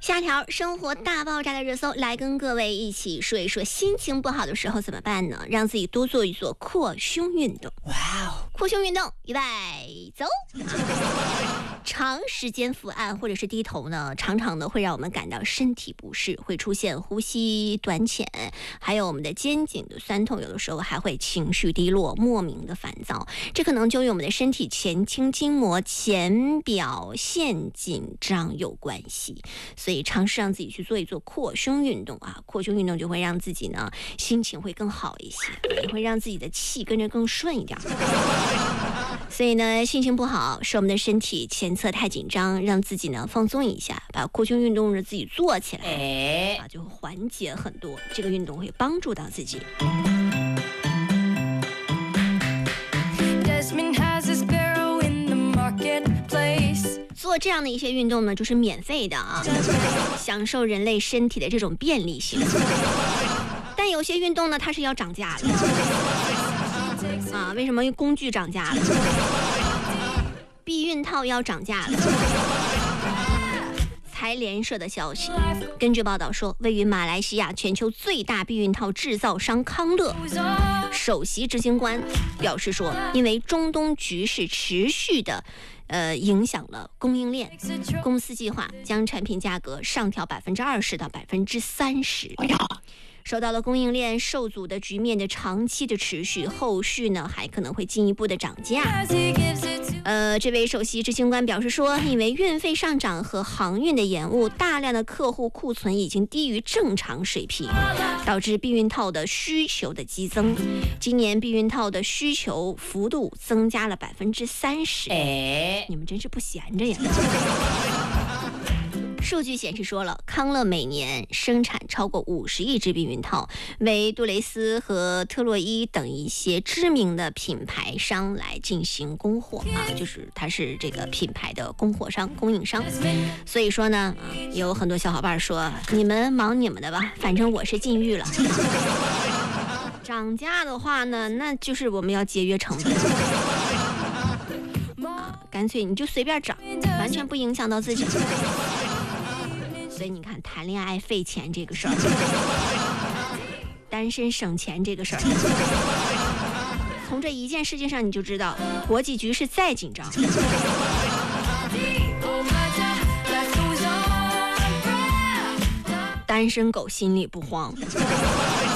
下条生活大爆炸的热搜，来跟各位一起说一说心情不好的时候怎么办呢？让自己多做一做扩胸运动。哇哦！扩胸运动，预备走！长时间伏案或者是低头呢，常常呢会让我们感到身体不适，会出现呼吸短浅，还有我们的肩颈的酸痛，有的时候还会情绪低落，莫名的烦躁。这可能就与我们的身体前倾筋膜前表现紧张有关系。所以尝试让自己去做一做扩胸运动啊，扩胸运动就会让自己呢心情会更好一些，也会让自己的气跟着更顺一点。所以呢，心情不好是我们的身体前侧太紧张，让自己呢放松一下，把扩胸运动让自己做起来，啊，就会缓解很多。这个运动会帮助到自己。做这样的一些运动呢，就是免费的啊，享受人类身体的这种便利性。但有些运动呢，它是要涨价的。啊，为什么工具涨价了？避孕套要涨价了。财联社的消息，根据报道说，位于马来西亚全球最大避孕套制造商康乐首席执行官表示说，因为中东局势持续的影响了供应链，公司计划将产品价格上调20%到30%。受到了供应链受阻的局面的长期的持续，后续呢还可能会进一步的涨价。这位首席执行官表示说，因为运费上涨和航运的延误，大量的客户库存已经低于正常水平，导致避孕套的需求的激增。今年避孕套的需求幅度增加了30%。你们真是不闲着呀！数据显示说了，康乐每年生产超过50亿只避孕套，为杜蕾斯和特洛伊等一些知名的品牌商来进行供货啊，就是它是这个品牌的供货商、供应商。所以说呢，有很多小伙伴说，你们忙你们的吧，反正我是禁欲了。涨价的话呢，那就是我们要节约成本。干脆你就随便涨，完全不影响到自己。所以你看，谈恋爱费钱这个事儿，单身省钱这个事儿，从这一件事情上你就知道，国际局势再紧张，单身狗心里不慌。